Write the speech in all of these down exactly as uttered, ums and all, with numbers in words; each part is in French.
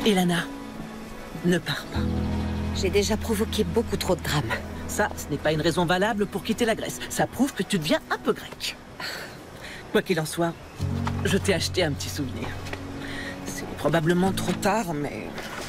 Elana, ne pars pas. J'ai déjà provoqué beaucoup trop de drames. Ça, ce n'est pas une raison valable pour quitter la Grèce. Ça prouve que tu deviens un peu grec. Quoi qu'il en soit, je t'ai acheté un petit souvenir. C'est probablement trop tard, mais...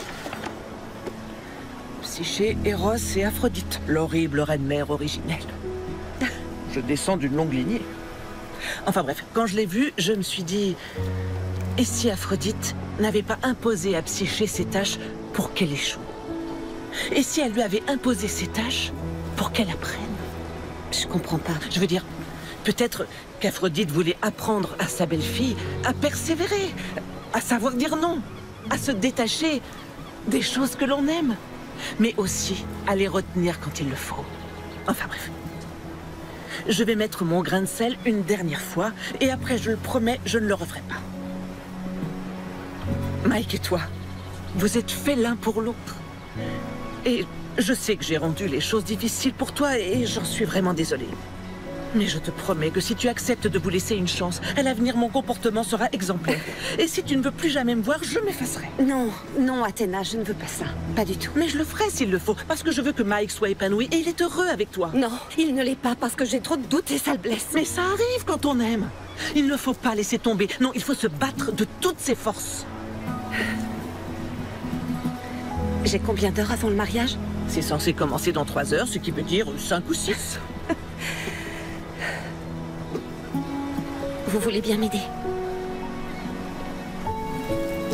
Psyché, Eros et Aphrodite, l'horrible reine-mère originelle. Je descends d'une longue lignée. Enfin bref, quand je l'ai vue, je me suis dit... Et si Aphrodite n'avait pas imposé à Psyché ses tâches pour qu'elle échoue? Et si elle lui avait imposé ses tâches pour qu'elle apprenne? Je comprends pas. Je veux dire, peut-être qu'Aphrodite voulait apprendre à sa belle-fille à persévérer, à savoir dire non, à se détacher des choses que l'on aime, mais aussi à les retenir quand il le faut. Enfin bref. Je vais mettre mon grain de sel une dernière fois, et après, je le promets, je ne le referai pas. Mike et toi, vous êtes faits l'un pour l'autre. Et je sais que j'ai rendu les choses difficiles pour toi, et j'en suis vraiment désolée. Mais je te promets que si tu acceptes de vous laisser une chance, à l'avenir, mon comportement sera exemplaire. Et si tu ne veux plus jamais me voir, je m'effacerai. Non, non, Athéna, je ne veux pas ça. Pas du tout. Mais je le ferai s'il le faut, parce que je veux que Mike soit épanoui, et il est heureux avec toi. Non, il ne l'est pas parce que j'ai trop de doutes et ça le blesse. Mais ça arrive quand on aime. Il ne faut pas laisser tomber. Non, il faut se battre de toutes ses forces. J'ai combien d'heures avant le mariage? C'est censé commencer dans trois heures, ce qui veut dire cinq ou six. Vous voulez bien m'aider?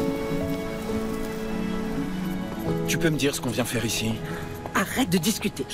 Tu peux me dire ce qu'on vient faire ici? Arrête de discuter.